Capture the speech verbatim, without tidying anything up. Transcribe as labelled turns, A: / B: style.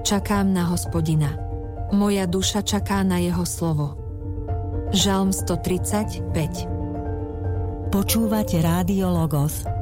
A: Čakám na Hospodina. Moja duša čaká na jeho slovo. Žalm stotridsaťpäť.
B: Počúvate Rádio Logos,